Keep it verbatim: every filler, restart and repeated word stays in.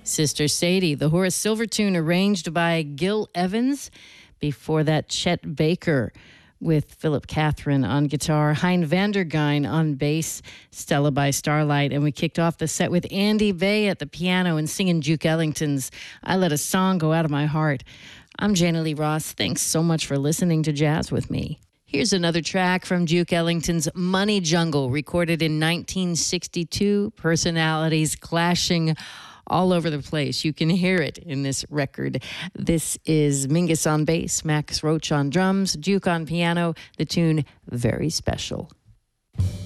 Sister Sadie, the Horace Silver tune arranged by Gil Evans. Before that, Chet Baker with Philip Catherine on guitar, Hein Vandergein on bass, Stella by Starlight. And we kicked off the set with Andy Bay at the piano and singing Duke Ellington's I Let a Song Go Out of My Heart. I'm Jana Lee Ross. Thanks so much for listening to Jazz with me. Here's another track from Duke Ellington's Money Jungle, recorded in nineteen sixty-two. Personalities clashing all over the place. You can hear it in this record. This is Mingus on bass, Max Roach on drums, Duke on piano, the tune Very Special.